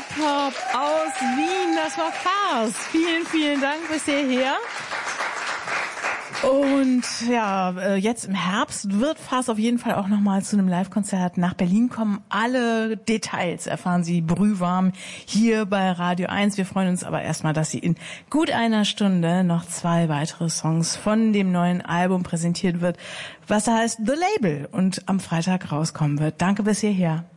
Hip-Hop aus Wien, das war Fars. Vielen, vielen Dank bis hierher. Und ja, jetzt im Herbst wird Fars auf jeden Fall auch nochmal zu einem Live-Konzert nach Berlin kommen. Alle Details erfahren Sie brühwarm hier bei Radio 1. Wir freuen uns aber erstmal, dass Sie in gut einer Stunde noch 2 weitere Songs von dem neuen Album präsentiert wird, was heißt The Label und am Freitag rauskommen wird. Danke bis hierher.